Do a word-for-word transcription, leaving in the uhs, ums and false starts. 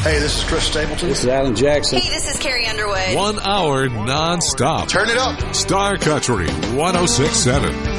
Hey, this is Chris Stapleton. This is Alan Jackson. Hey, this is Carrie Underwood. One hour non-stop. Turn it up. Star Country one oh six point seven.